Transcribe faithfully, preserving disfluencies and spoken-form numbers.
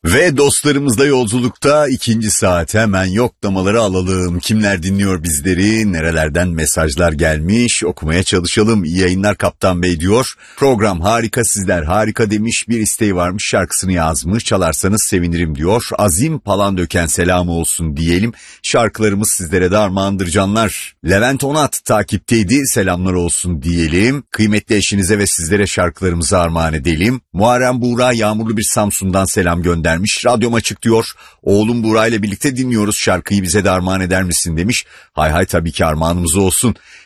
Ve dostlarımızla yolculukta ikinci saat hemen yoklamaları alalım. Kimler dinliyor bizleri, nerelerden mesajlar gelmiş okumaya çalışalım. İyi yayınlar Kaptan Bey diyor. Program harika, sizler harika demiş, bir isteği varmış, şarkısını yazmış, çalarsanız sevinirim diyor. Azim Palandöken selamı olsun diyelim. Şarkılarımız sizlere de armağandır canlar. Levent Onat takipteydi, selamlar olsun diyelim. Kıymetli eşinize ve sizlere şarkılarımızı armağan edelim. Muharrem Buğra yağmurlu bir Samsun'dan selam göndermiş. Radyom açık diyor. Oğlum Buğra ile birlikte dinliyoruz, şarkıyı bize de armağan eder misin demiş. Hay hay, tabii ki armağanımız olsun.